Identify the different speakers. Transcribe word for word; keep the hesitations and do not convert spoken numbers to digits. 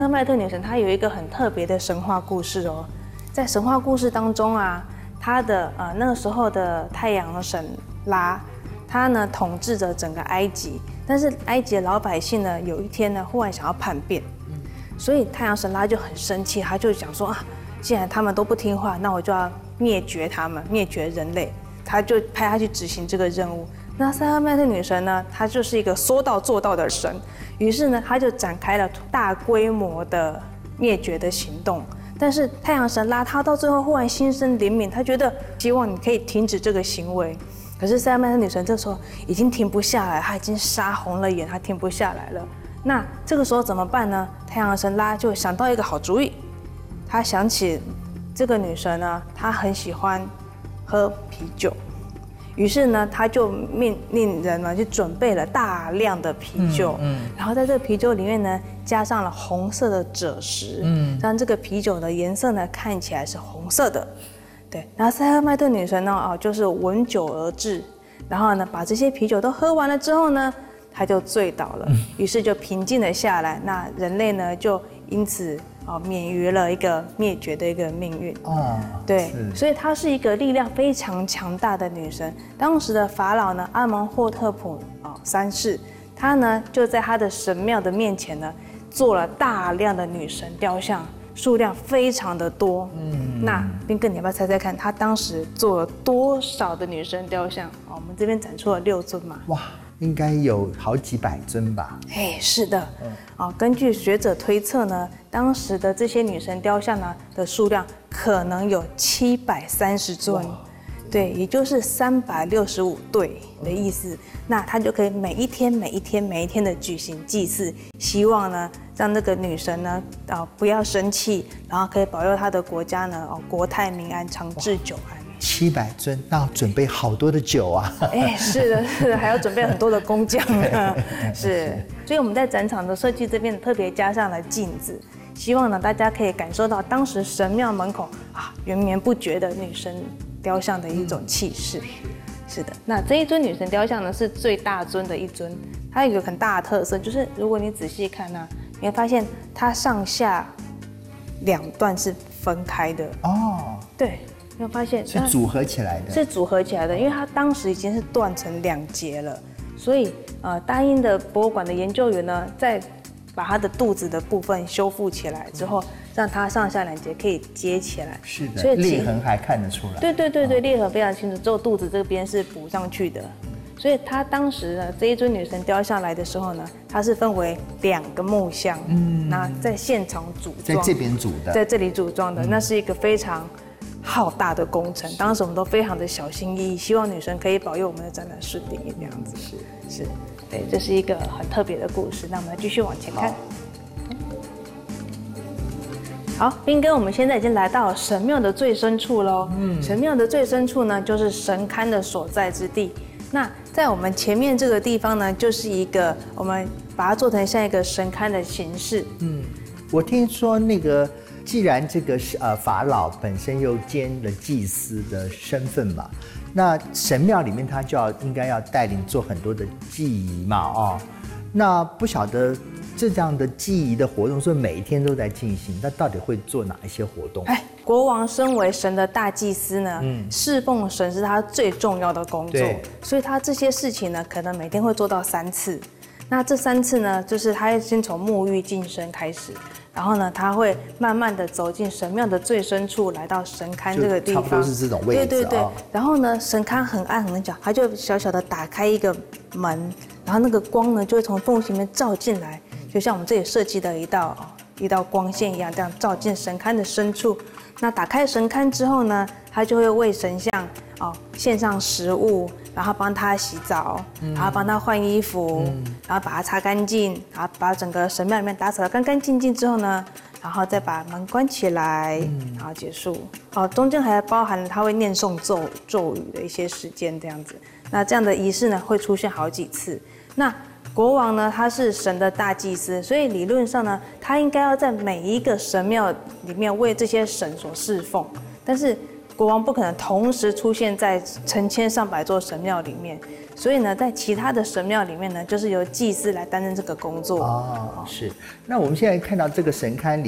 Speaker 1: 那麦特女神她有一个很特别的神话故事哦，在神话故事当中啊，她的呃那个时候的太阳神拉，他呢统治着整个埃及，但是埃及的老百姓呢，有一天呢忽然想要叛变，所以太阳神拉就很生气，他就想说啊，既然他们都不听话，那我就要灭绝他们，灭绝人类，他就派他去执行这个任务。那塞赫麦特女神呢，她就是一个说到做到的神，于是呢，她就展开了大规模的灭绝的行动。但是太阳神拉他到最后忽然心生怜悯，他觉得希望你可以停止这个行为。可是塞赫麦特女神这时候已经停不下来，她已经杀红了眼，她停不下来了。那这个时候怎么办呢？太阳神拉就想到一个好主意，他想起这个女神呢，她很喜欢喝啤酒，于是呢，他就命令人呢就准备了大量的啤酒，嗯嗯、然后在这个啤酒里面呢加上了红色的赭石，嗯，让这个啤酒的颜色呢看起来是红色的。对，然后塞赫麦特女神呢，哦，就是闻酒而至，然后呢，把这些啤酒都喝完了之后呢，她就醉倒了，于是就平静了下来。那人类呢，就因此啊、哦、免于了一个灭绝的一个命运。哦，对，所以她是一个力量非常强大的女神。当时的法老呢，阿蒙霍特普啊、哦、三世，他呢就在他的神庙的面前呢，做了大量的女神雕像。数量非常的多，嗯，那斌哥，你要不要猜猜看，他当时做了多少的女神雕像？哦，我们这边展出了六尊嘛。
Speaker 2: 哇，应该有好几百尊吧？
Speaker 1: 哎，是的，嗯，哦，根据学者推测呢，当时的这些女神雕像呢的数量可能有七百三十尊。对，也就是三百六十五对的意思。那他就可以每一天、每一天、每一天的举行祭祀，希望呢让那个女神呢啊、呃、不要生气，然后可以保佑她的国家呢哦国泰民安、长治久安。
Speaker 2: 七百尊，那要准备好多的酒啊！
Speaker 1: 哎，是的，是的，还要准备很多的工匠呢。是，所以我们在展场的设计这边特别加上了镜子，希望呢大家可以感受到当时神庙门口啊源源不绝的女神雕像的一种气势。嗯、是的，那这一尊女神雕像呢是最大尊的一尊，它有一个很大的特色，就是如果你仔细看呢、啊，你会发现它上下两段是分开的。哦，对，你会发现
Speaker 2: 是组合起来的，
Speaker 1: 是组合起来的，因为它当时已经是断成两截了，所以呃，大英的博物馆的研究员呢，在把它的肚子的部分修复起来之后，让它上下两节可以接起来。
Speaker 2: 是的，所以裂痕还看得出来。
Speaker 1: 对对对对，裂痕非常清楚，只有肚子这边是补上去的。所以它当时呢，这一尊女神雕像来的时候呢，它是分为两个木箱，嗯，那在现场组装，
Speaker 2: 在这边组的，
Speaker 1: 在这里组装的，嗯、那是一个非常浩大的工程。当时我们都非常的小心翼翼，希望女神可以保佑我们的展览顺利，这样子。是是。对，这是一个很特别的故事。那我们来继续往前看。好，斌哥，我们现在已经来到神庙的最深处喽。嗯，神庙的最深处呢，就是神龛的所在之地。那在我们前面这个地方呢，就是一个我们把它做成像一个神龛的形式。
Speaker 2: 嗯，我听说那个，既然这个是呃法老本身又兼了祭司的身份嘛。那神庙里面，他就要应该要带领做很多的祭仪嘛，哦，那不晓得这样的祭仪的活动是每一天都在进行，那到底会做哪一些活动？哎，
Speaker 1: 国王身为神的大祭司呢，嗯，侍奉神是他最重要的工作，所以他这些事情呢，可能每天会做到三次。那这三次呢，就是他先从沐浴净身开始，然后呢，他会慢慢的走进神庙的最深处，来到神龛这个地方，
Speaker 2: 差不多是这种位置。
Speaker 1: 对对对。哦、然后呢，神龛很暗很小，他就小小的打开一个门，然后那个光呢就会从缝隙里面照进来，就像我们这里设计的一道一道光线一样，这样照进神龛的深处。那打开神龛之后呢，他就会为神像哦献上食物，然后帮他洗澡，嗯、然后帮他换衣服，嗯、然后把它擦干净，然后把整个神庙里面打扫得干干净净之后呢，然后再把门关起来，嗯、然后结束。哦，中间还包含了他会念诵咒咒语的一些时间这样子。那这样的仪式呢会出现好几次。那国王呢，他是神的大祭司，所以理论上呢，他应该要在每一个神庙里面为这些神所侍奉。但是国王不可能同时出现在成千上百座神庙里面，所以呢，在其他的神庙里面呢，就是由祭司来担任这个工作。
Speaker 2: 哦，是。那我们现在看到这个神龛里